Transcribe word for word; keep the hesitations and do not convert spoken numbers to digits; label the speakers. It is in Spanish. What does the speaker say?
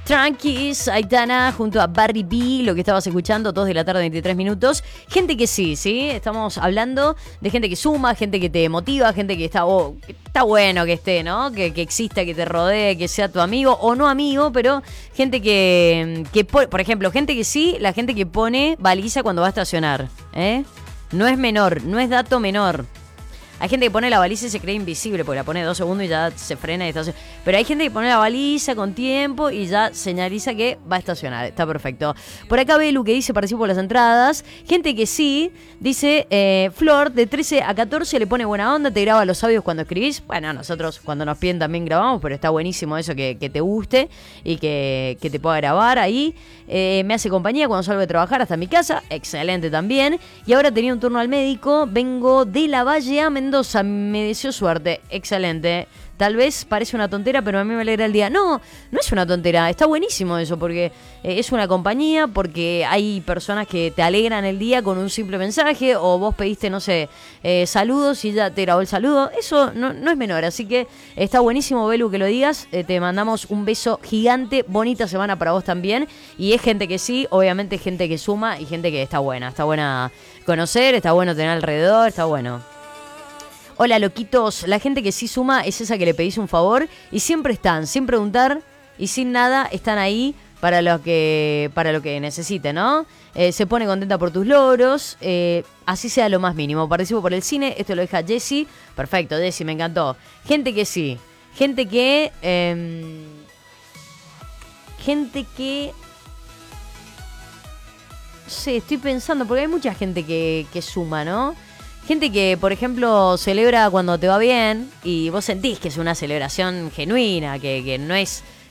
Speaker 1: Tranquis, Aitana, junto a Barry B, lo que estabas escuchando, dos de la tarde, veintitrés minutos. Gente que sí, ¿sí? Estamos hablando de gente que suma, gente que te motiva, gente que está, oh, que está bueno que esté, ¿no? Que, que exista, que te rodee, que sea tu amigo o no amigo, pero gente que, que, por ejemplo, gente que sí, la gente que pone baliza cuando va a estacionar, ¿eh? No es menor, no es dato menor. Hay gente que pone la baliza y se cree invisible, porque la pone dos segundos y ya se frena y estaciona. Pero hay gente que pone la baliza con tiempo y ya señaliza que va a estacionar. Está perfecto. Por acá Belu que dice participo por las entradas. Gente que sí, dice eh, Flor, de trece a catorce le pone buena onda, te graba los audios cuando escribís. Bueno, nosotros cuando nos piden también grabamos, pero está buenísimo eso que, que te guste y que, que te pueda grabar ahí. Eh, me hace compañía cuando salgo de trabajar hasta mi casa. Excelente también. Y ahora tenía un turno al médico. Vengo de la Valle a Mendoza, me deseo suerte, excelente. Tal vez parece una tontera, pero a mí me alegra el día. No, no es una tontera, está buenísimo eso, porque eh, es una compañía, porque hay personas que te alegran el día con un simple mensaje, o vos pediste, no sé, eh, saludos y ya te grabó el saludo. Eso no, no es menor, así que está buenísimo, Belu, que lo digas. Eh, te mandamos un beso gigante, bonita semana para vos también. Y es gente que sí, obviamente gente que suma y gente que está buena. Está buena conocer, está bueno tener alrededor, está bueno. Hola, loquitos. La gente que sí suma es esa que le pedís un favor y siempre están, sin preguntar y sin nada, están ahí para lo que para lo que necesite, ¿no? Eh, se pone contenta por tus logros, eh, así sea lo más mínimo. Participo por el cine, esto lo deja Jessy. Perfecto, Jessy, me encantó. Gente que sí, gente que... Eh, gente que... No sé, estoy pensando, porque hay mucha gente que, que suma, ¿no? Gente que, por ejemplo, celebra cuando te va bien y vos sentís que es una celebración genuina, que, que no es